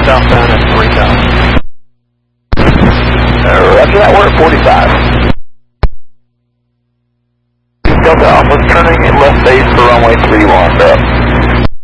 southbound at 3,000. Roger that, we're at 45. Delta Alpha turning at left base for runway 31,